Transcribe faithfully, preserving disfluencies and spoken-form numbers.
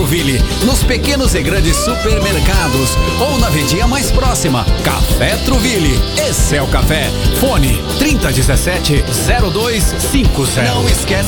Truville, nos pequenos e grandes supermercados ou na vendinha mais próxima. Café Truville, esse é o café. Fone trinta dezessete zero dois cinquenta. Não esquece